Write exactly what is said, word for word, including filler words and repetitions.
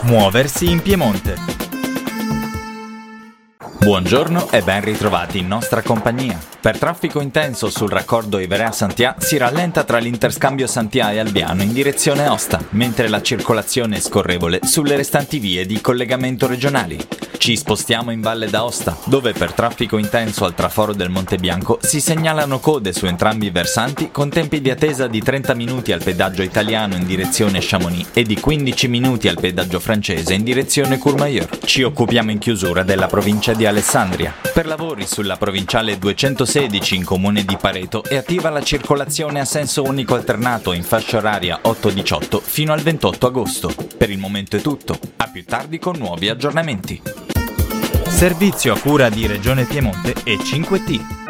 Muoversi in Piemonte. Buongiorno e ben ritrovati in nostra compagnia. Per traffico intenso sul raccordo Ivrea-Santià si rallenta tra l'interscambio Santià e Albiano in direzione Osta, mentre la circolazione è scorrevole sulle restanti vie di collegamento regionali. Ci spostiamo in Valle d'Aosta, dove per traffico intenso al traforo del Monte Bianco si segnalano code su entrambi i versanti con tempi di attesa di trenta minuti al pedaggio italiano in direzione Chamonix e di quindici minuti al pedaggio francese in direzione Courmayeur. Ci occupiamo in chiusura della provincia di Alessandria. Per lavori sulla provinciale duecentosedici in comune di Pareto è attiva la circolazione a senso unico alternato in fascia oraria otto diciotto fino al ventotto agosto. Per il momento è tutto, a più tardi con nuovi aggiornamenti. Servizio a cura di Regione Piemonte e cinque T.